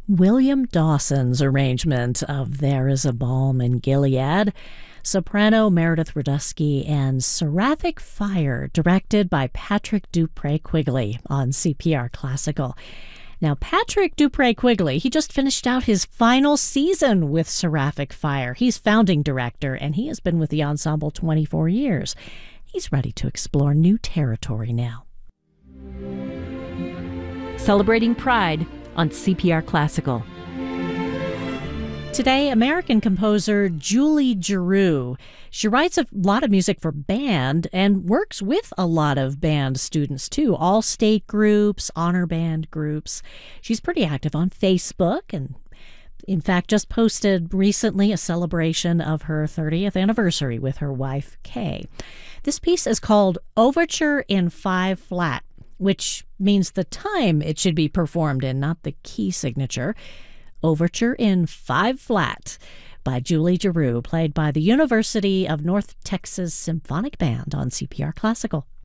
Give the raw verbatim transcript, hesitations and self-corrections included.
William Dawson's arrangement of There Is a Balm in Gilead, soprano Meredith Radusky, and Seraphic Fire, directed by Patrick Dupree Quigley on C P R Classical. Now, Patrick Dupree Quigley, he just finished out his final season with Seraphic Fire. He's founding director, and he has been with the ensemble twenty-four years. He's ready to explore new territory now. Celebrating Pride on C P R Classical. Today, American composer Julie Giroux. She writes a lot of music for band and works with a lot of band students, too. All state groups, honor band groups. She's pretty active on Facebook and, in fact, just posted recently a celebration of her thirtieth anniversary with her wife, Kay. This piece is called Overture in Five Flat, which means the time it should be performed in, not the key signature. Overture in Five Flat by Julie Giroux, played by the University of North Texas Symphonic Band on C P R Classical.